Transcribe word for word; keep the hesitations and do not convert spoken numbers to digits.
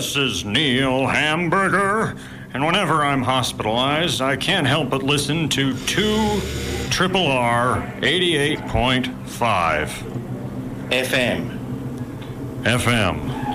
This is Neil Hamburger, and whenever I'm hospitalized, I can't help but listen to two Triple R eighty-eight point five. F M. F M.